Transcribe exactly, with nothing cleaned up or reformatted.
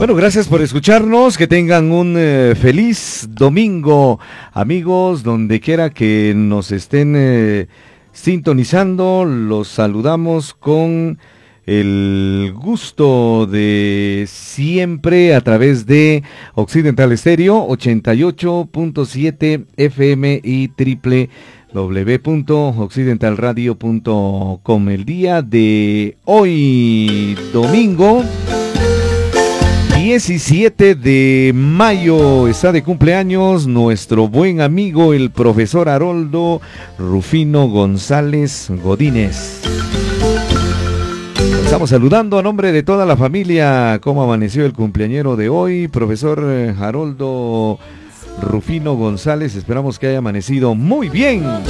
Bueno, gracias por escucharnos, que tengan un eh, feliz domingo, amigos, donde quiera que nos estén eh, sintonizando, los saludamos con el gusto de siempre a través de Occidental Estéreo ochenta y ocho punto siete F M y triple w w w punto occidental radio punto com. El día de hoy, domingo diecisiete de mayo, está de cumpleaños nuestro buen amigo el profesor Haroldo Rufino González Godínez. Estamos saludando a nombre de toda la familia. ¿Cómo amaneció el cumpleañero de hoy, profesor Haroldo Rufino González? Esperamos que haya amanecido muy bien.